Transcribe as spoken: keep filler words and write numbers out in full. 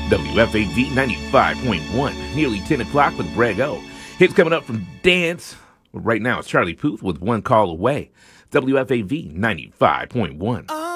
W F A V ninety-five point one, nearly ten o'clock with Greg O. Hits coming up from Dance. Right now it's Charlie Puth with One Call Away. W F A V ninety-five point one.